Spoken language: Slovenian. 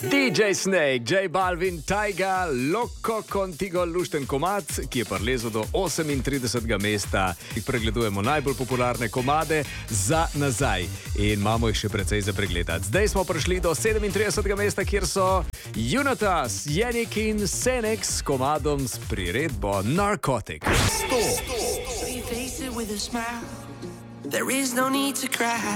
DJ Snake, J Balvin, Taiga, Loco Contigo, lušten komad, ki je prilezel do 38. mesta. Pregledujemo najbolj popularne komade za nazaj in imamo jih še precej za pregledati. Zdaj smo prišli do 37. mesta, kjer so Unitas, Yannick in Senex s komadom s priredbo Narcotic. 100.